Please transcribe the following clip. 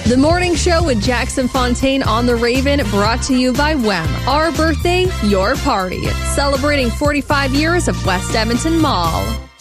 The Morning Show with Jackson Fontaine on the Raven, brought to you by WEM. Our birthday, your party. Celebrating 45 years of West Edmonton Mall.